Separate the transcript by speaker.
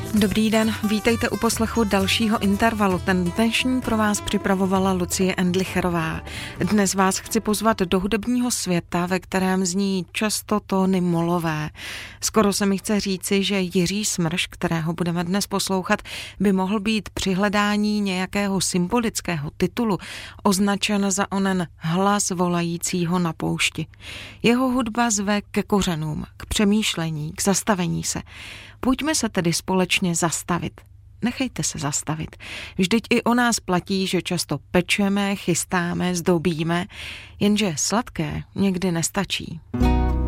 Speaker 1: Dobrý den, vítejte u poslechu dalšího intervalu. Ten dnešní pro vás připravovala Lucie Endlicherová. Dnes vás chci pozvat do hudebního světa, ve kterém zní často tóny molové. Skoro se mi chce říci, že Jiří Smrš, kterého budeme dnes poslouchat, by mohl být při hledání nějakého symbolického titulu označen za onen hlas volajícího na poušti. Jeho hudba zve ke kořenům, k přemýšlení, k zastavení se. Pojďme se tedy společně zastavit. Nechejte se zastavit. Vždyť i o nás platí, že často pečeme, chystáme, zdobíme, jenže sladké někdy nestačí.